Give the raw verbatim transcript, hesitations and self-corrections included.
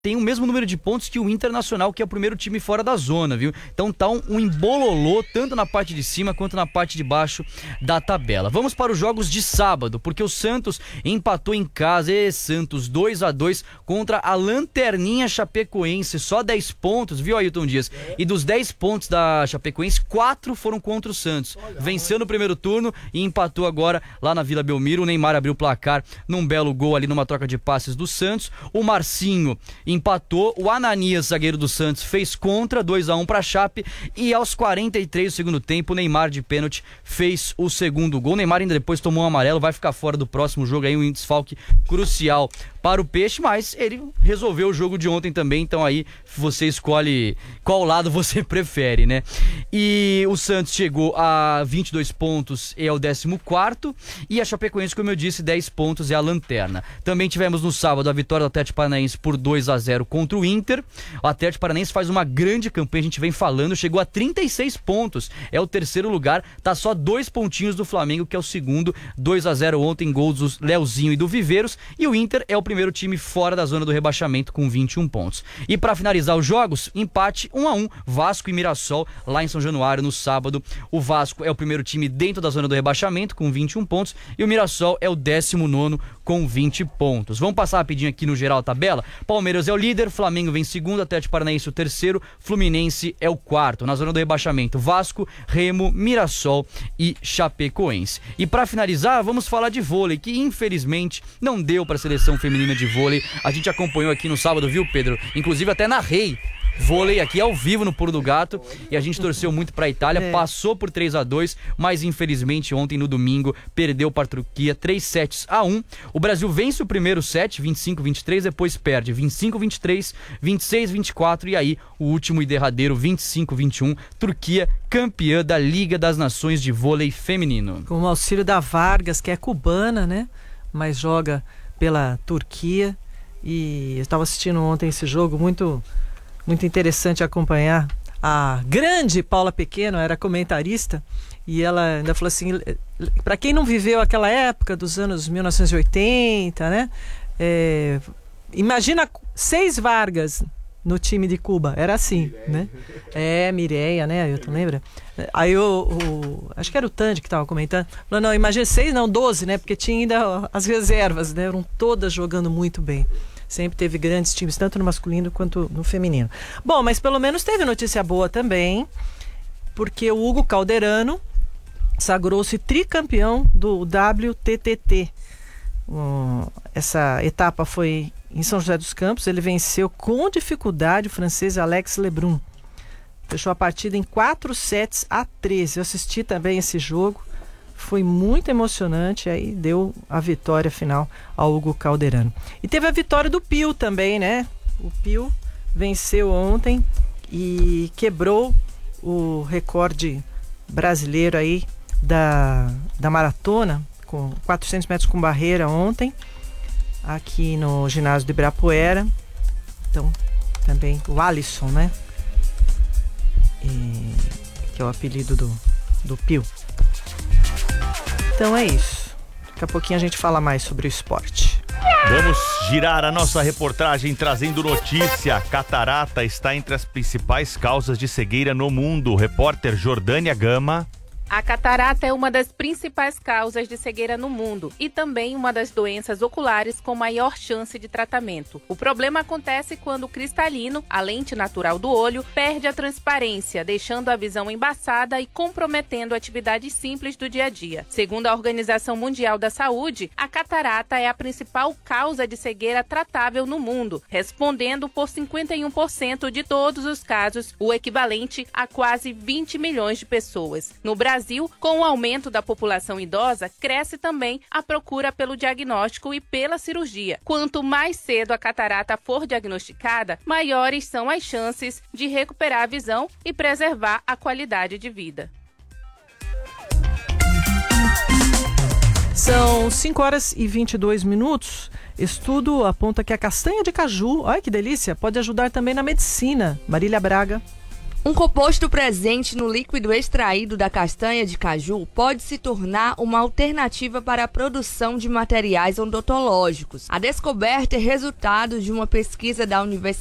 tem o mesmo número de pontos que o Internacional, que é o primeiro time fora da zona, viu? Então tá um, um embololô, tanto na parte de cima quanto na parte de baixo da tabela. Vamos para os jogos de sábado, porque o Santos empatou em casa, e Santos dois a dois contra a Lanterninha Chapecoense, só dez pontos, viu, Ailton Dias? E dos dez pontos da Chapecoense, quatro foram contra o Santos. Venceu no primeiro turno e empatou agora lá na Vila Belmiro. O Neymar abriu o placar num belo gol ali numa troca de passes do Santos. O Marcinho empatou, o Ananias, zagueiro do Santos, fez contra, dois a um para a Chape, e aos quarenta e três do segundo tempo, o Neymar de pênalti fez o segundo gol. O Neymar ainda depois tomou um amarelo, vai ficar fora do próximo jogo aí, um desfalque crucial para o Peixe, mas ele resolveu o jogo de ontem também, então aí você escolhe qual lado você prefere, né? E o Santos chegou a vinte e dois pontos, é o décimo quarto, e a Chapecoense, como eu disse, dez pontos, é a lanterna. Também tivemos no sábado a vitória do Atlético Paranaense por dois a zero contra o Inter. O Atlético Paranaense faz uma grande campanha, a gente vem falando, chegou a trinta e seis pontos, é o terceiro lugar, tá só dois pontinhos do Flamengo, que é o segundo, dois a zero ontem, gols do Leozinho e do Viveiros, e o Inter é o primeiro time fora da zona do rebaixamento com vinte e um pontos. E para finalizar os jogos, empate um a um, Vasco e Mirassol lá em São Januário no sábado. O Vasco é o primeiro time dentro da zona do rebaixamento com vinte e um pontos e o Mirassol é o décimo nono com vinte pontos. Vamos passar rapidinho aqui no geral a tabela. Palmeiras é o líder, Flamengo vem segundo, Atlético Paranaense o terceiro, Fluminense é o quarto. Na zona do rebaixamento, Vasco, Remo, Mirassol e Chapecoense. E para finalizar, vamos falar de vôlei, que infelizmente não deu para a seleção feminina de vôlei. A gente acompanhou aqui no sábado, viu, Pedro? Inclusive até narrei vôlei aqui ao vivo no Pulo do Gato, e a gente torceu muito pra Itália, é. passou por três a dois, mas infelizmente ontem no domingo perdeu para a Turquia três sets a um. O Brasil vence o primeiro set, vinte e cinco a vinte e três, depois perde vinte e cinco a vinte e três, vinte e seis a vinte e quatro e aí o último e derradeiro vinte e cinco a vinte e um, Turquia campeã da Liga das Nações de Vôlei Feminino. Com o auxílio da Vargas, que é cubana, né? Mas joga pela Turquia, e eu estava assistindo ontem esse jogo, muito muito interessante acompanhar. A grande Paula Pequeno era comentarista e ela ainda falou assim, para quem não viveu aquela época dos anos mil novecentos e oitenta, né? É, imagina seis Vargas no time de Cuba, era assim, Mireia. né? É, Mireia, né? Ailton, lembra? Aí o, o acho que era o Tandy que estava comentando, falou, não, imagina seis, não, doze, né? Porque tinha ainda as reservas, né? Eram todas jogando muito bem. Sempre teve grandes times, tanto no masculino quanto no feminino. Bom, mas pelo menos teve notícia boa também, porque o Hugo Calderano sagrou-se tricampeão do W T T T. Um, essa etapa foi em São José dos Campos, ele venceu com dificuldade o francês Alex Lebrun. Fechou a partida em quatro sets a treze. Eu assisti também esse jogo. Foi muito emocionante, aí deu a vitória final ao Hugo Calderano. E teve a vitória do Pio também, né? O Pio venceu ontem e quebrou o recorde brasileiro aí da, da maratona, com quatrocentos metros com barreira ontem, aqui no ginásio de Ibirapuera. Então, também o Alisson, né? E, que é o apelido do, do Pio. Então é isso. Daqui a pouquinho a gente fala mais sobre o esporte. Vamos girar a nossa reportagem trazendo notícia. Catarata está entre as principais causas de cegueira no mundo. Repórter Jordânia Gama. A catarata é uma das principais causas de cegueira no mundo e também uma das doenças oculares com maior chance de tratamento. O problema acontece quando o cristalino, a lente natural do olho, perde a transparência, deixando a visão embaçada e comprometendo atividades simples do dia a dia. Segundo a Organização Mundial da Saúde, a catarata é a principal causa de cegueira tratável no mundo, respondendo por cinquenta e um por cento de todos os casos, o equivalente a quase vinte milhões de pessoas. No Brasil, com o aumento da população idosa, cresce também a procura pelo diagnóstico e pela cirurgia. Quanto mais cedo a catarata for diagnosticada, maiores são as chances de recuperar a visão e preservar a qualidade de vida. São cinco horas e vinte e dois minutos. Estudo aponta que a castanha de caju, olha que delícia, pode ajudar também na medicina. Marília Braga. Um composto presente no líquido extraído da castanha de caju pode se tornar uma alternativa para a produção de materiais odontológicos. A descoberta é resultado de uma pesquisa da Universidade